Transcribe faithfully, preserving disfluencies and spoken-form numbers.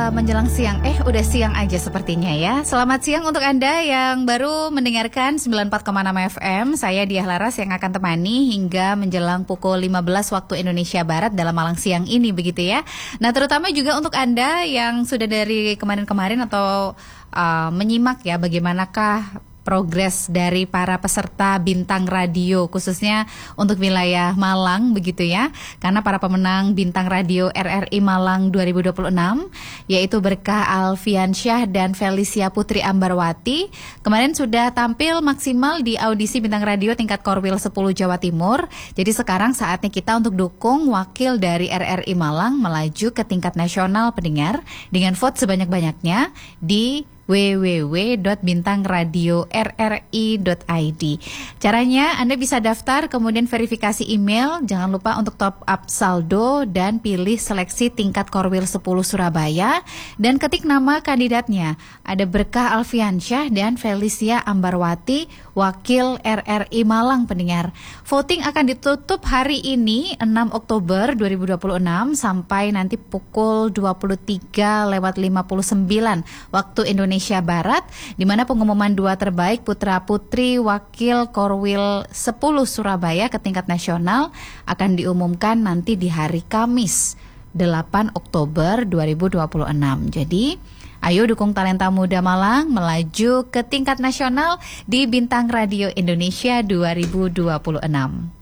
uh, menjelang siang. Eh, udah siang aja sepertinya ya. Selamat siang untuk Anda yang baru mendengarkan sembilan puluh empat koma enam F M. Saya Diah Laras yang akan temani hingga menjelang pukul lima belas waktu Indonesia Barat dalam malang siang ini, begitu ya. Nah, terutama juga untuk Anda yang sudah dari kemarin-kemarin atau uh, menyimak ya bagaimanakah progres dari para peserta Bintang Radio, khususnya untuk wilayah Malang, begitu ya. Karena para pemenang Bintang Radio R R I Malang dua ribu dua puluh enam, yaitu Berkah Alfiansyah dan Felicia Putri Ambarwati, kemarin sudah tampil maksimal di audisi Bintang Radio tingkat Korwil sepuluh Jawa Timur. Jadi sekarang saatnya kita untuk dukung wakil dari R R I Malang melaju ke tingkat nasional pendengar dengan vote sebanyak-banyaknya di w w w dot bintang radio r r i dot i d. Caranya Anda bisa daftar, kemudian verifikasi email, jangan lupa untuk top up saldo dan pilih seleksi tingkat Korwil sepuluh Surabaya dan ketik nama kandidatnya. Ada Berkah Alfiansyah dan Felicia Ambarwati, wakil R R I Malang pendengar. Voting akan ditutup hari ini enam Oktober dua ribu dua puluh enam sampai nanti pukul dua puluh tiga lewat lima puluh sembilan waktu Indonesia Indonesia Barat, di mana pengumuman dua terbaik putra-putri wakil Korwil sepuluh Surabaya ke tingkat nasional akan diumumkan nanti di hari Kamis delapan Oktober dua ribu dua puluh enam. Jadi, ayo dukung talenta muda Malang melaju ke tingkat nasional di Bintang Radio Indonesia dua ribu dua puluh enam.